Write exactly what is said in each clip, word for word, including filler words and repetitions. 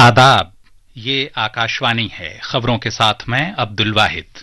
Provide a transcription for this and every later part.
आदाब, ये आकाशवाणी है। खबरों के साथ मैं अब्दुल वाहिद।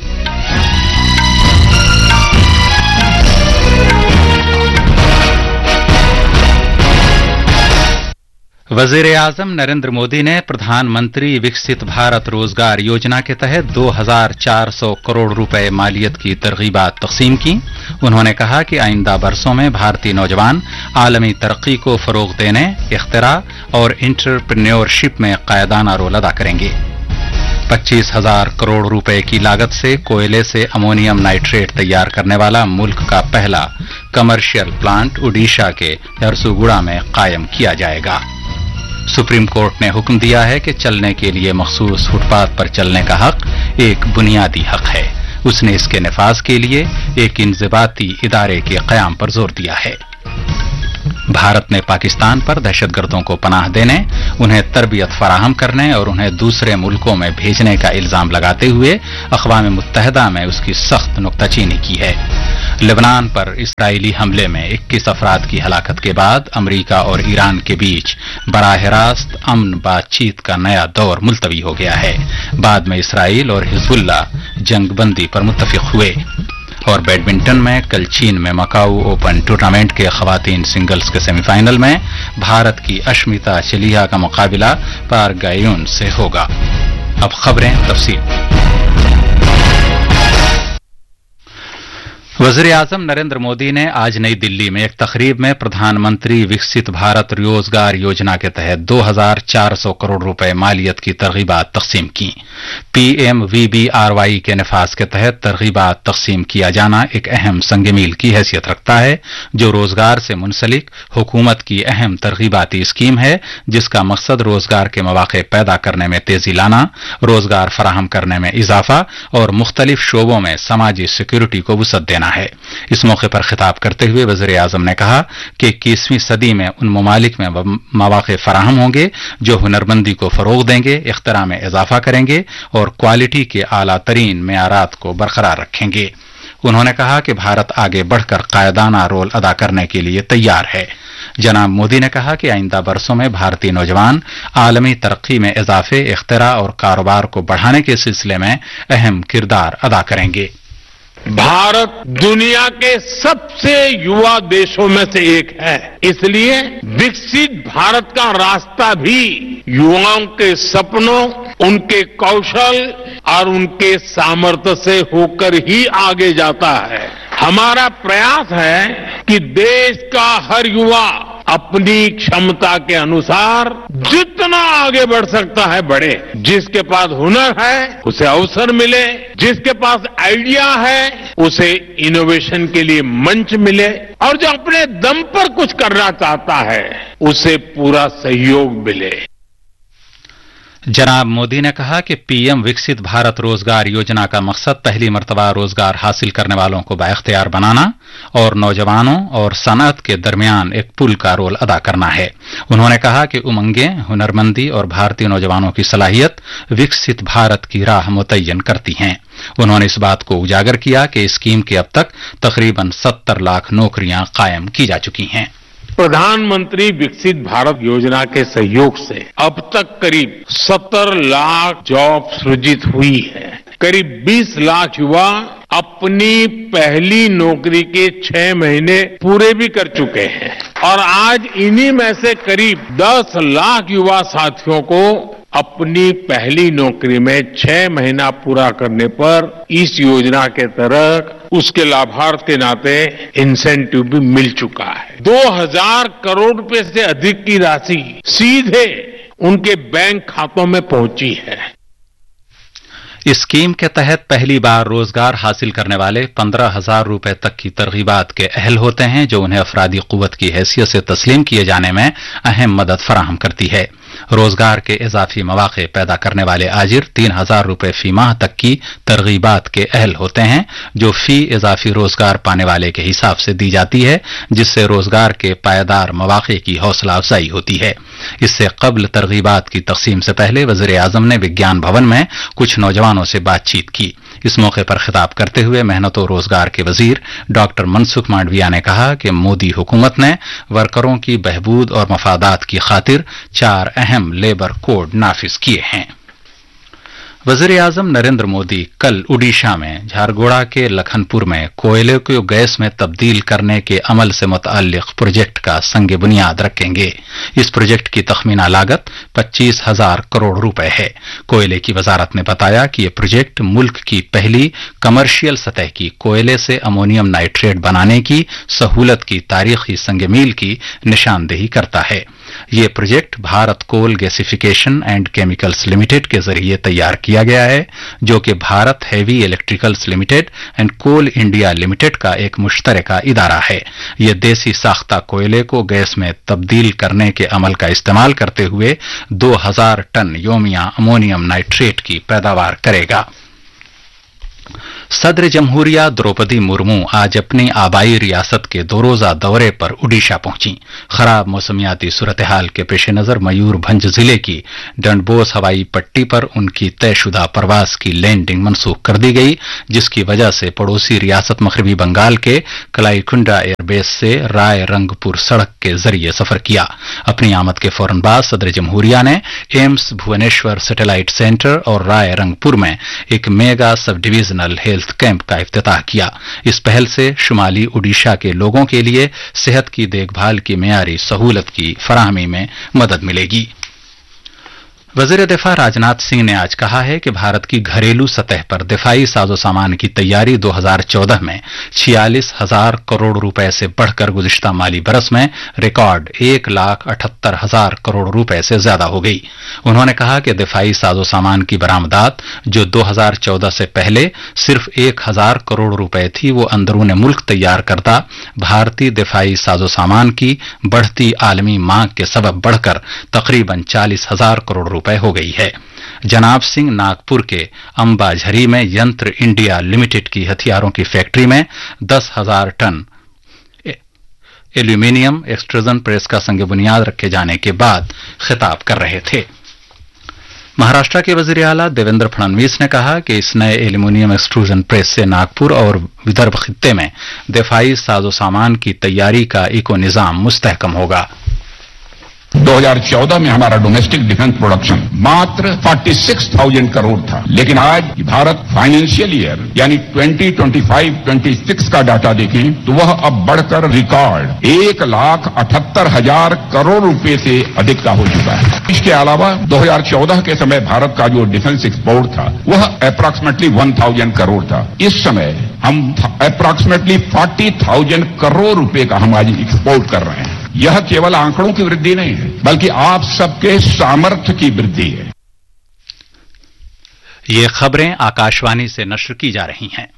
वजीर आजम नरेंद्र मोदी ने प्रधानमंत्री विकसित भारत रोजगार योजना के तहत दो हजार चार सौ करोड़ रुपए मालियत की तरगीबात तकसीम की। उन्होंने कहा कि आइंदा बरसों में भारतीय नौजवान आलमी तरक्की को फरोग देने, इख्तिरा और एंटरप्रेन्योरशिप में कायदाना रोल अदा करेंगे। पच्चीस हजार करोड़ रुपए की लागत से कोयले से अमोनियम नाइट्रेट तैयार करने वाला मुल्क का पहला कमर्शियल प्लांट ओडिशा के झरसुगुड़ा में कायम किया जाएगा। सुप्रीम कोर्ट ने हुक्म दिया है कि चलने के लिए मखसूस फुटपाथ पर चलने का हक एक बुनियादी हक है। उसने इसके नफाज के लिए एक इंज़िबाती इदारे के क़याम पर जोर दिया है। भारत ने पाकिस्तान पर दहशतगर्दों को पनाह देने, उन्हें तरबियत फराहम करने और उन्हें दूसरे मुल्कों में भेजने का इल्जाम लगाते हुए अक़वाम मुत्तहिदा में उसकी सख्त नुक्ताचीनी की है। लेबनान पर इस्राइली हमले में इक्कीस अफराद की हलाकत के बाद अमरीका और ईरान के बीच बराह रास्त अमन बातचीत का नया दौर मुलतवी हो गया है। बाद में इसराइल और हिजबुल्ला जंगबंदी पर मुत्तफिक हुए। और बैडमिंटन में कल चीन में मकाऊ ओपन टूर्नामेंट के खवातीन सिंगल्स के सेमीफाइनल में भारत की अश्मिता चलिहा का मुकाबला पारगायुन से होगा। अब खबरें तफसील। वज़ीर आज़म नरेंद्र मोदी ने आज नई दिल्ली में एक तकरीब में प्रधानमंत्री विकसित भारत रोजगार योजना के तहत दो हजार चार सौ करोड़ रुपए मालियत की तरगीबात तकसीम की। पीएमवीबीआरवाई के नफाज के तहत तरगीबात तकसीम किया जाना एक अहम संग-मील की हैसियत रखता है, जो रोजगार से मुंसलिक हुकूमत की अहम तरगीबाती स्कीम है, जिसका मकसद रोजगार के मौके पैदा करने में तेजी लाना, रोजगार फराहम करने में इजाफा और मुख्तलिफ शोबों में समाजी सिक्योरिटी को वुसअत देना है। इस मौके पर खिताब करते हुए वज़ीर आज़म ने कहा कि इक्कीसवीं सदी में उन ममालिक में मौके फराहम होंगे जो हुनरमंदी को फरोग देंगे, इख्तिरा में इजाफा करेंगे और क्वालिटी के आला तरीन मेयारात को बरकरार रखेंगे। उन्होंने कहा कि भारत आगे बढ़कर कायदाना रोल अदा करने के लिए तैयार है। जनाब मोदी ने कहा कि आइंदा बरसों में भारतीय नौजवान आलमी तरक्की में इजाफे, इख्तिरा और कारोबार को बढ़ाने के सिलसिले में अहम किरदार अदा करेंगे। भारत दुनिया के सबसे युवा देशों में से एक है, इसलिए विकसित भारत का रास्ता भी युवाओं के सपनों, उनके कौशल और उनके सामर्थ्य से होकर ही आगे जाता है। हमारा प्रयास है कि देश का हर युवा अपनी क्षमता के अनुसार जितना आगे बढ़ सकता है बढ़े। जिसके पास हुनर है उसे अवसर मिले, जिसके पास आइडिया है उसे इनोवेशन के लिए मंच मिले और जो अपने दम पर कुछ करना चाहता है उसे पूरा सहयोग मिले। जनाब मोदी ने कहा कि पीएम विकसित भारत रोजगार योजना का मकसद पहली मर्तबा रोजगार हासिल करने वालों को बाइख्तियार बनाना और नौजवानों और सनअत के दरमियान एक पुल का रोल अदा करना है। उन्होंने कहा कि उमंगें, हुनरमंदी और भारतीय नौजवानों की सलाहियत विकसित भारत की राह मुतय्यन करती हैं। उन्होंने इस बात को उजागर किया कि स्कीम के अब तक तकरीबन सत्तर लाख नौकरियां कायम की जा चुकी हैं। प्रधानमंत्री विकसित भारत योजना के सहयोग से अब तक करीब सत्तर लाख जॉब सृजित हुई है। करीब बीस लाख युवा अपनी पहली नौकरी के छह महीने पूरे भी कर चुके हैं और आज इन्हीं में से करीब दस लाख युवा साथियों को अपनी पहली नौकरी में छह महीना पूरा करने पर इस योजना के तहत उसके लाभार्थ के नाते इंसेंटिव भी मिल चुका है। दो हजार करोड़ रुपए से अधिक की राशि सीधे उनके बैंक खातों में पहुंची है। इस स्कीम के तहत पहली बार रोजगार हासिल करने वाले पंद्रह हजार रुपए तक की तरगीबात के अहल होते हैं, जो उन्हें अफरादी कुव्वत की हैसियत से तस्लीम किए जाने में अहम मदद फराहम करती है। रोजगार के इजाफी मौके पैदा करने वाले आजिर तीन हजार रुपए फी माह तक की तरगीबात के अहल होते हैं, जो फी इजाफी रोजगार पाने वाले के हिसाब से दी जाती है, जिससे रोजगार के पायदार मौके की हौसला अफजाई होती है। इससे कबल तरगीबात की तकसीम से पहले वज़ीर आज़म ने विज्ञान भवन में कुछ नौजवानों से बातचीत की। इस मौके पर खिताब करते हुए मेहनत और रोजगार के वजीर डॉक्टर मनसुख मांडविया ने कहा कि मोदी हुकूमत ने वर्करों की बहबूद और मफादात की खातिर चार अहम लेबर कोड नाफिज किए हैं। वजीर आजम नरेंद्र मोदी कल ओडिशा में झारगोड़ा के लखनपुर में कोयले को गैस में तब्दील करने के अमल से मुतअल्लिक प्रोजेक्ट का संग बुनियाद रखेंगे। इस प्रोजेक्ट की तखमीना लागत पच्चीस हजार करोड़ रुपए है। कोयले की वजारत ने बताया कि यह प्रोजेक्ट मुल्क की पहली कमर्शियल सतह की कोयले से अमोनियम नाइट्रेट बनाने की सहूलत की तारीखी संग मील की निशानदेही करता है। ये project Bharat coal gasification and chemicals limited के जरिए तैयार किया गया है, जो कि Bharat heavy electricals limited and coal India limited का एक मुश्तरका इदारा है। यह देसी साख्ता कोयले को गैस में तब्दील करने के अमल का इस्तेमाल करते हुए दो हजार टन योमिया अमोनियम नाइट्रेट की पैदावार करेगा। सदर जमहूरिया द्रौपदी मुर्मू आज अपनी आबाई रियासत के दो रोजा दौरे पर ओडिशा पहुंची। खराब मौसमियाती सूरत हाल के पेश नजर मयूरभंज जिले की डंडबोस हवाई पट्टी पर उनकी तयशुदा परवास की लैंडिंग मनसूख कर दी गई, जिसकी वजह से पड़ोसी रियासत मगरबी बंगाल के कलाईकुंडा एयरबेस से राय रंगपुर सड़क के जरिए सफर किया। अपनी आमद के फौरन बाद सदर जमहूरिया ने एम्स भुवनेश्वर सैटेलाइट सेंटर और राय रंगपुर में एक mega sub divisional health camp का इफ्तिताह किया। इस पहल से शुमाली ओडिशा के लोगों के लिए सेहत की देखभाल की मेयारी सहूलत की फराहमी में मदद मिलेगी। वजीर दिफा राजनाथ सिंह ने आज कहा है कि भारत की घरेलू सतह पर दिफाई साजो सामान की तैयारी दो हजार चौदह में छियालीस हजार करोड़ रुपए से बढ़कर गुज़िश्ता माली बरस में रिकॉर्ड एक लाख अठहत्तर हजार करोड़ रुपए से ज्यादा हो गई। उन्होंने कहा कि दिफाई साजो सामान की बरामदात जो दो हजार चौदह से पहले सिर्फ एक हजार करोड़ रुपए थी, वो अंदरूने मुल्क तैयार करता भारतीय दिफाई साजो सामान की बढ़ती आलमी मांग के सबब बढ़कर तकरीबन चालीस हजार करोड़ रुपए हो गई है। जनाब सिंह नागपुर के अंबाझरी में यंत्र इंडिया लिमिटेड की हथियारों की फैक्ट्री में दस हजार टन एल्यूमिनियम एक्सट्रूजन प्रेस का संग बुनियाद रखे जाने के बाद खिताब कर रहे थे। महाराष्ट्र के वजीर आला देवेंद्र फडणवीस ने कहा कि इस नए एल्यूमिनियम एक्सट्रूजन प्रेस से नागपुर और विदर्भ खित्ते में दिफाई साजो सामान की तैयारी का इको निजाम मुस्तहकम होगा। दो हजार चौदह में हमारा डोमेस्टिक डिफेंस प्रोडक्शन मात्र छियालीस हज़ार करोड़ था, लेकिन आज भारत फाइनेंशियल ईयर यानी बीस, पच्चीस, छब्बीस का डाटा देखें तो वह अब बढ़कर रिकॉर्ड एक लाख अठहत्तर हजार करोड़ रुपए से अधिक का हो चुका है। इसके अलावा दो हजार चौदह के समय भारत का जो डिफेंस एक्सपोर्ट था वह अप्रॉक्सीमेटली वन थाउजेंड करोड़ था। इस समय हम अप्रॉक्सीमेटली फोर्टी थाउजेंड करोड़ रुपए का हम आज एक्सपोर्ट कर रहे हैं। यह केवल आंकड़ों की वृद्धि नहीं है, बल्कि आप सबके सामर्थ्य की वृद्धि है। ये खबरें आकाशवाणी से नश्र की जा रही हैं।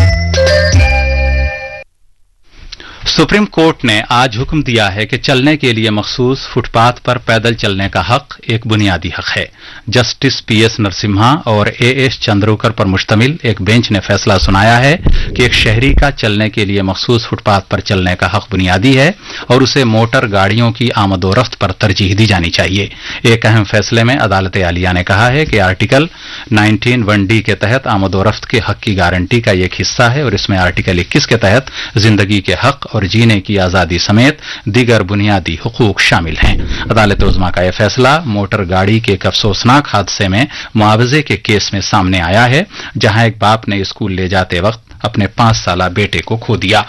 सुप्रीम कोर्ट ने आज हुक्म दिया है कि चलने के लिए मखसूस फुटपाथ पर पैदल चलने का हक एक बुनियादी हक है। जस्टिस पी एस नरसिम्हा और ए एस चंद्रोकर पर मुश्तमिल एक बेंच ने फैसला सुनाया है कि एक शहरी का चलने के लिए मखसूस फुटपाथ पर चलने का हक बुनियादी है और उसे मोटर गाड़ियों की आमदोरफ्त पर तरजीह दी जानी चाहिए। एक अहम फैसले में अदालत आलिया ने कहा है कि आर्टिकल नाइनटीन वन डी के तहत आमदोरफ्त के हक की गारंटी का एक हिस्सा है और इसमें आर्टिकल इक्कीस के तहत जिंदगी के हक और जीने की आजादी समेत दीगर बुनियादी हुकूक शामिल हैं। अदालत उज़्मा का यह फैसला मोटर गाड़ी के एक अफसोसनाक हादसे में मुआवजे के केस में सामने आया है, जहां एक बाप ने स्कूल ले जाते वक्त अपने पांच साला बेटे को खो दिया।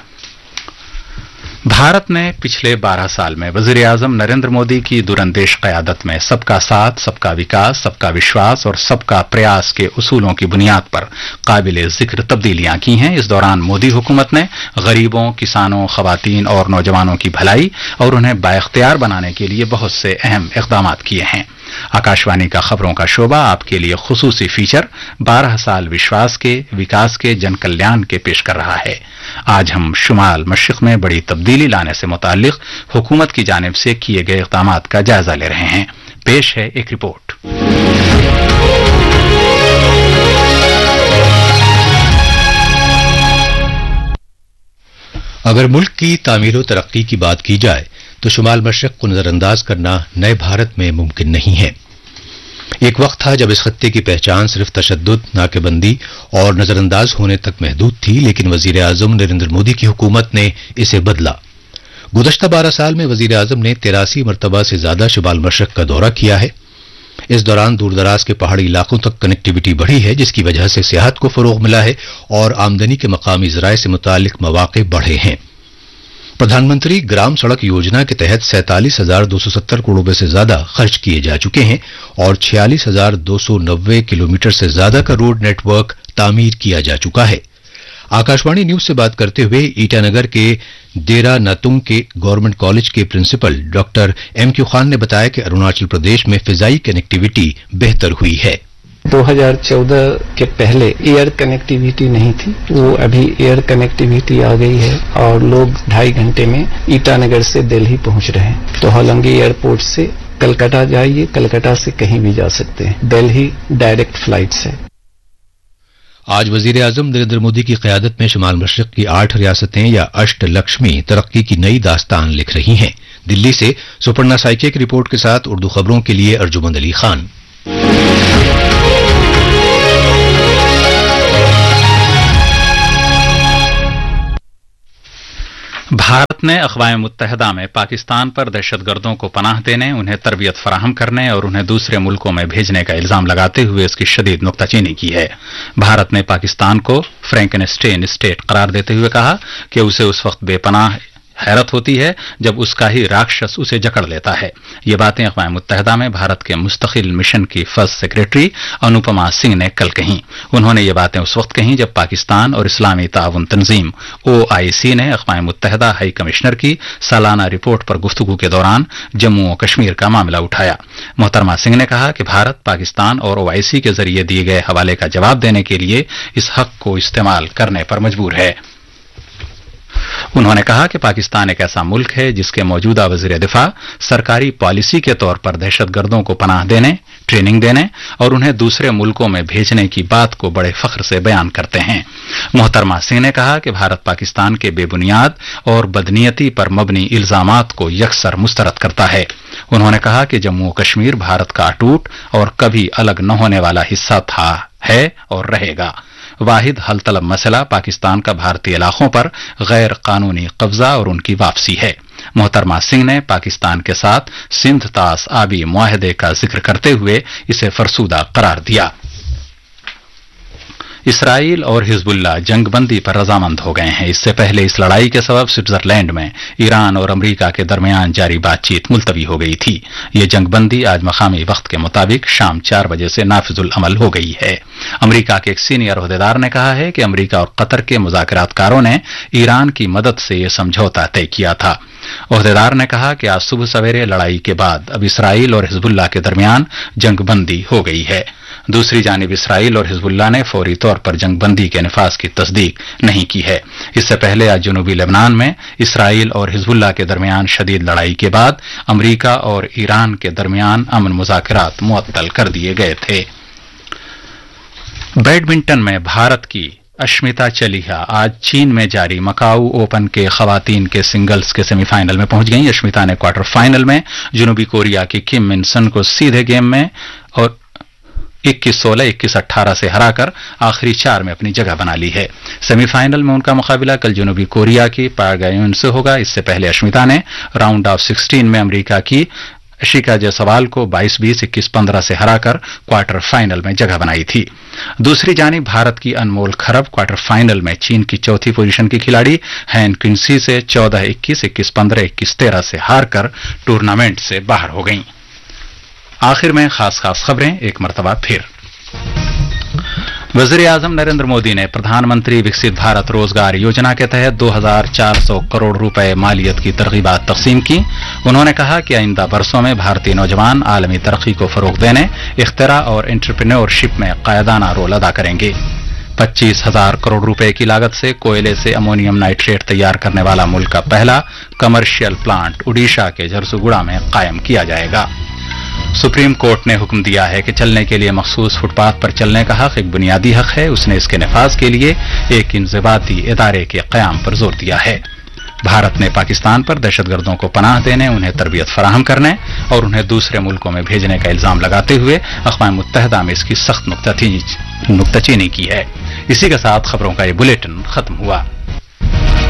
भारत ने पिछले बारह साल में वजीर आजम नरेंद्र मोदी की दूरंदेश क़यादत में सबका साथ, सबका विकास, सबका विश्वास और सबका प्रयास के उसूलों की बुनियाद पर काबिले जिक्र तब्दीलियां की हैं। इस दौरान मोदी हुकूमत ने गरीबों, किसानों, खवातीन और नौजवानों की भलाई और उन्हें बाइख्तियार बनाने के लिए बहुत से अहम इक़दाम किए हैं। आकाशवाणी का खबरों का शोबा आपके लिए खुसूसी फीचर बारह साल विश्वास के, विकास के, जन कल्याण के पेश कर रहा है। आज हम शुमाल मशरिक़ में बड़ी तब्दीली लाने से मुताल्लिक़ हुकूमत की जानिब से किए गए इक़दामात का जायजा ले रहे हैं। पेश है एक रिपोर्ट। अगर मुल्क की तामीर व तरक्की की बात की जाए तो शुमाल मशरिक़ को नजरअंदाज करना नए भारत में मुमकिन नहीं है। ایک وقت تھا جب اس خطے کی پہچان صرف تشدد، ناکہ اور نظر انداز ہونے تک محدود تھی، لیکن وزیر اعظم نریندر مودی کی حکومت نے اسے بدلا۔ گزشتہ بارہ سال میں وزیر اعظم نے تراسی مرتبہ سے زیادہ شمال مشرق کا دورہ کیا ہے۔ اس دوران دور دراز کے پہاڑی علاقوں تک کنیکٹیویٹی بڑھی ہے، جس کی وجہ سے سیاحت کو فروغ ملا ہے اور آمدنی کے مقامی ذرائع سے متعلق مواقع بڑھے ہیں۔ پردھان منتری گرام سڑک یوجنا کے تحت سینتالیس ہزار دو سو ستر کروڑ روپے سے زیادہ خرچ کیے جا چکے ہیں اور چھیالیس ہزار دو سو نوے کلومیٹر سے زیادہ کا روڈ نیٹ ورک تعمیر کیا جا چکا ہے۔ آکاشوانی نیوز سے بات کرتے ہوئے ایٹانگر کے دیرا ناتونگ کے گورنمنٹ کالج کے principal doctor M Q Khan نے بتایا کہ اروناچل پردیش میں فضائی کنیکٹیویٹی بہتر ہوئی ہے۔ دو ہزار چودہ کے پہلے ایئر کنیکٹیویٹی نہیں تھی، وہ ابھی ایئر کنیکٹیویٹی آ گئی ہے اور لوگ ڈھائی گھنٹے میں ایٹانگر سے دلہی پہنچ رہے ہیں۔ تو ہولنگی ایئرپورٹ سے کلکتہ جائیے، کلکتہ سے کہیں بھی جا سکتے ہیں، دلہی ڈائریکٹ فلائٹس ہے۔ آج وزیر اعظم نریندر مودی کی قیادت میں شمال مشرق کی آٹھ ریاستیں یا اشٹ لکشمی ترقی کی نئی داستان لکھ رہی ہیں۔ دلی سے سپرنا سائکے کی رپورٹ کے ساتھ اردو خبروں کے لیے ارجمند علی خان۔ بھارت نے اقوام متحدہ میں پاکستان پر دہشت گردوں کو پناہ دینے، انہیں تربیت فراہم کرنے اور انہیں دوسرے ملکوں میں بھیجنے کا الزام لگاتے ہوئے اس کی شدید نکتہ چینی کی ہے۔ بھارت نے پاکستان کو فرینکنسٹین اسٹیٹ قرار دیتے ہوئے کہا کہ اسے اس وقت بے پناہ حیرت ہوتی ہے جب اس کا ہی راکشس اسے جکڑ لیتا ہے۔ یہ باتیں اقوام متحدہ میں بھارت کے مستقل مشن کی فرسٹ سیکریٹری انوپما سنگھ نے کل کہیں۔ انہوں نے یہ باتیں اس وقت کہیں جب پاکستان اور اسلامی تعاون تنظیم او آئی سی نے اقوام متحدہ ہائی کمشنر کی سالانہ رپورٹ پر گفتگو کے دوران جموں و کشمیر کا معاملہ اٹھایا۔ محترمہ سنگھ نے کہا کہ بھارت پاکستان اور او آئی سی کے ذریعے دیے گئے حوالے کا جواب دینے کے لیے اس حق کو استعمال کرنے پر مجبور ہے۔ انہوں نے کہا کہ پاکستان ایک ایسا ملک ہے جس کے موجودہ وزیر دفاع سرکاری پالیسی کے طور پر دہشت گردوں کو پناہ دینے، ٹریننگ دینے اور انہیں دوسرے ملکوں میں بھیجنے کی بات کو بڑے فخر سے بیان کرتے ہیں۔ محترمہ سنگھ نے کہا کہ بھارت پاکستان کے بے بنیاد اور بدنیتی پر مبنی الزامات کو یکسر مسترد کرتا ہے۔ انہوں نے کہا کہ جموں و کشمیر بھارت کا اٹوٹ اور کبھی الگ نہ ہونے والا حصہ تھا، ہے اور رہے گا۔ واحد حل طلب مسئلہ پاکستان کا بھارتی علاقوں پر غیر قانونی قبضہ اور ان کی واپسی ہے۔ محترمہ سنگھ نے پاکستان کے ساتھ سندھ طاس آبی معاہدے کا ذکر کرتے ہوئے اسے فرسودہ قرار دیا۔ اسرائیل اور حزب اللہ جنگ بندی پر رضامند ہو گئے ہیں۔ اس سے پہلے اس لڑائی کے سبب سوئٹزرلینڈ میں ایران اور امریکہ کے درمیان جاری بات چیت ملتوی ہو گئی تھی۔ یہ جنگ بندی آج مقامی وقت کے مطابق شام چار بجے سے نافذ العمل ہو گئی ہے۔ امریکہ کے ایک سینئر عہدیدار نے کہا ہے کہ امریکہ اور قطر کے مذاکرات کاروں نے ایران کی مدد سے یہ سمجھوتا طے کیا تھا۔ عہدیدار نے کہا کہ آج صبح سویرے لڑائی کے بعد اب اسرائیل اور حزب اللہ کے درمیان جنگ بندی ہو گئی ہے۔ دوسری جانب اسرائیل اور حزب اللہ نے فوری طور پر جنگ بندی کے نفاذ کی تصدیق نہیں کی ہے۔ اس سے پہلے آج جنوبی لبنان میں اسرائیل اور حزب اللہ کے درمیان شدید لڑائی کے بعد امریکہ اور ایران کے درمیان امن مذاکرات معطل کر دیے گئے تھے۔ بیڈمنٹن میں بھارت کی اشمیتا چلیہا آج چین میں جاری مکاؤ اوپن کے خواتین کے سنگلز کے سیمی فائنل میں پہنچ گئیں۔ اشمیتا نے کوارٹر فائنل میں جنوبی کوریا کی کم من سن کو سیدھے گیم میں اور اکیس سولہ اکیس اٹھارہ سے ہرا کر آخری چار میں اپنی جگہ بنا لی ہے۔ سیمی فائنل میں ان کا مقابلہ کل جنوبی کوریا کی پاگایون سے ہوگا۔ اس سے پہلے اشمیتا نے راؤنڈ آف سکسٹین میں امریکہ کی اشیکا جیسوال کو بائیس بیس اکیس پندرہ سے ہرا کر کوارٹر فائنل میں جگہ بنائی تھی۔ دوسری جانب بھارت کی انمول کھرب کوارٹر فائنل میں چین کی چوتھی پوزیشن کی کھلاڑی ہین کنسی سے چودہ اکیس اکیس پندرہ اکیس تیرہ سے ہار کر ٹورنامنٹ سے باہر ہو گئیں۔ آخر میں خاص خاص خبریں ایک مرتبہ پھر۔ وزیر اعظم نریندر مودی نے پردھان منتری وکست بھارت روزگار یوجنا کے تحت دو ہزار چار سو کروڑ روپے مالیت کی ترغیبات تقسیم کی۔ انہوں نے کہا کہ آئندہ برسوں میں بھارتی نوجوان عالمی ترقی کو فروغ دینے، اختراع اور انٹرپرینیورشپ میں قائدانہ رول ادا کریں گے۔ پچیس ہزار کروڑ روپے کی لاگت سے کوئلے سے امونیم نائٹریٹ تیار کرنے والا ملک کا پہلا کمرشل پلانٹ اڈیشہ کے جھرسوگوڑا میں قائم کیا جائے گا۔ سپریم کورٹ نے حکم دیا ہے کہ چلنے کے لیے مخصوص فٹ پاتھ پر چلنے کا حق ایک بنیادی حق ہے۔ اس نے اس کے نفاذ کے لیے ایک انضباطی ادارے کے قیام پر زور دیا ہے۔ भारत ने पाकिस्तान पर दहशतगर्दों को पनाह देने, उन्हें तरबियत फराहम करने और उन्हें दूसरे मुल्कों में भेजने का इल्जाम लगाते हुए अक़वाम मुत्तहिदा में इसकी सख्त नुक्ताचीनी की है। इसी के साथ खबरों का ये बुलेटिन खत्म हुआ।